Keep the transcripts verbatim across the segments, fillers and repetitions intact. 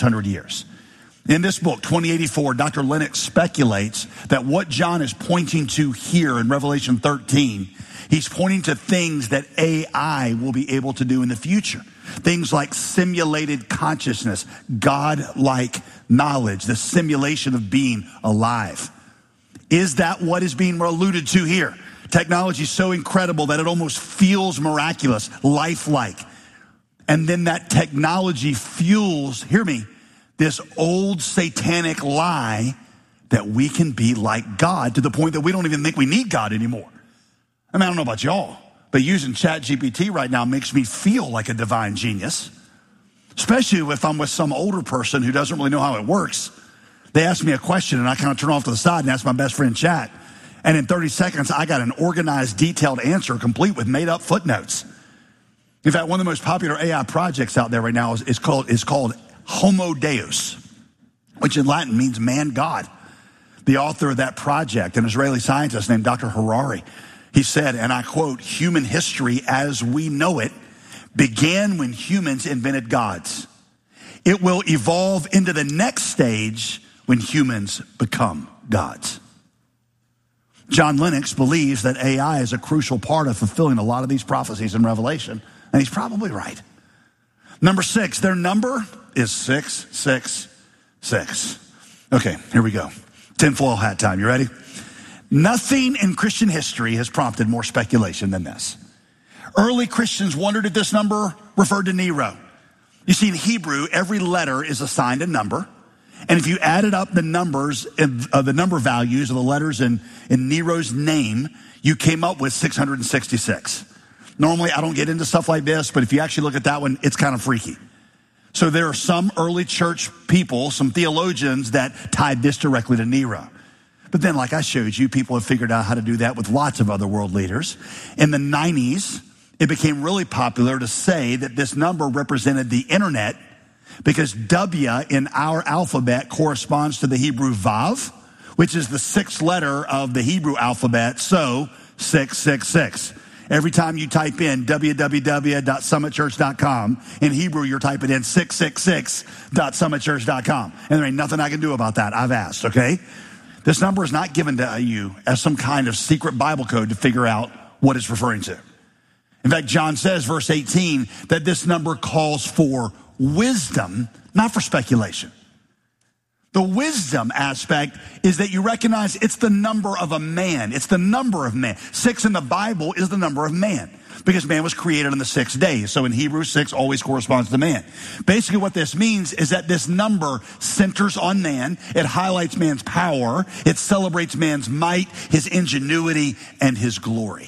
hundred years. In this book, twenty eighty-four, Doctor Lennox speculates that what John is pointing to here in Revelation thirteen, he's pointing to things that A I will be able to do in the future. Things like simulated consciousness, God-like knowledge, the simulation of being alive. Is that what is being alluded to here? Technology is so incredible that it almost feels miraculous, lifelike. And then that technology fuels, hear me, this old satanic lie that we can be like God to the point that we don't even think we need God anymore. I mean, I don't know about y'all, but using ChatGPT right now makes me feel like a divine genius, especially if I'm with some older person who doesn't really know how it works. They ask me a question and I kind of turn off to the side and ask my best friend Chat. And in thirty seconds, I got an organized, detailed answer complete with made up footnotes. In fact, one of the most popular A I projects out there right now is, is called, is called Homo Deus, which in Latin means man God. The author of that project, an Israeli scientist named Doctor Harari, he said, and I quote, "Human history as we know it began when humans invented gods. It will evolve into the next stage when humans become gods." John Lennox believes that A I is a crucial part of fulfilling a lot of these prophecies in Revelation, and he's probably right. Number six, their number is six six six. Okay, here we go. Tinfoil hat time. You ready? Nothing in Christian history has prompted more speculation than this. Early Christians wondered if this number referred to Nero. You see, in Hebrew, every letter is assigned a number. And if you added up the numbers, uh, the number values of the letters in, in Nero's name, you came up with six hundred sixty-six. Normally, I don't get into stuff like this, but if you actually look at that one, it's kind of freaky. So there are some early church people, some theologians that tied this directly to Nero. But then, like I showed you, people have figured out how to do that with lots of other world leaders. In the nineties, it became really popular to say that this number represented the internet because W in our alphabet corresponds to the Hebrew Vav, which is the sixth letter of the Hebrew alphabet, so six six six. Every time you type in w w w dot summit church dot com, in Hebrew you're typing in six six six dot summit church dot com. And there ain't nothing I can do about that. I've asked, okay? This number is not given to you as some kind of secret Bible code to figure out what it's referring to. In fact, John says, verse eighteen, that this number calls for wisdom, not for speculation. The wisdom aspect is that you recognize it's the number of a man. It's the number of man. Six in the Bible is the number of man because man was created on the sixth day. So in Hebrew, six always corresponds to man. Basically what this means is that this number centers on man. It highlights man's power. It celebrates man's might, his ingenuity, and his glory.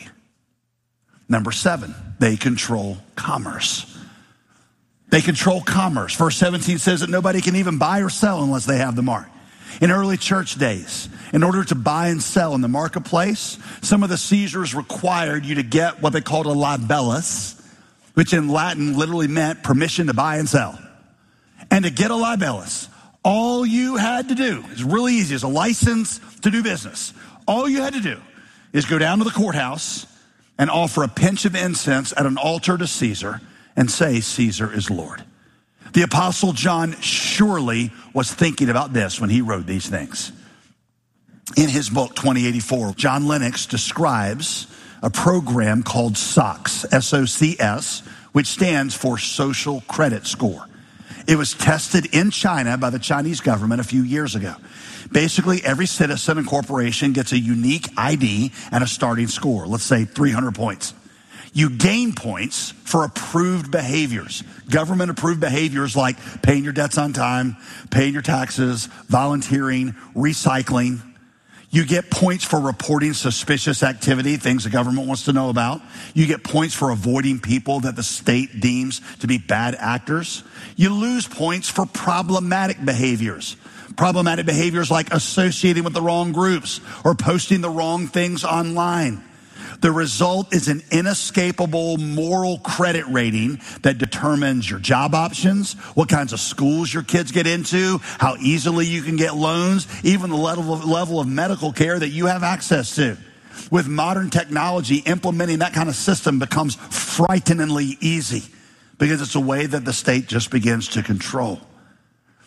Number seven, they control commerce. They control commerce. Verse seventeen says that nobody can even buy or sell unless they have the mark. In early church days, in order to buy and sell in the marketplace, some of the Caesars required you to get what they called a libellus, which in Latin literally meant permission to buy and sell. And to get a libellus, all you had to do, is really easy, it's a license to do business. All you had to do is go down to the courthouse and offer a pinch of incense at an altar to Caesar and say, Caesar is Lord. The Apostle John surely was thinking about this when he wrote these things. In his book, twenty eighty-four, John Lennox describes a program called S O C, S O C S, which stands for Social Credit Score. It was tested in China by the Chinese government a few years ago. Basically, every citizen and corporation gets a unique I D and a starting score, let's say three hundred points. You gain points for approved behaviors, government approved behaviors like paying your debts on time, paying your taxes, volunteering, recycling. You get points for reporting suspicious activity, things the government wants to know about. You get points for avoiding people that the state deems to be bad actors. You lose points for problematic behaviors. Problematic behaviors like associating with the wrong groups or posting the wrong things online. The result is an inescapable moral credit rating that determines your job options, what kinds of schools your kids get into, how easily you can get loans, even the level of, level of medical care that you have access to. With modern technology, implementing that kind of system becomes frighteningly easy because it's a way that the state just begins to control.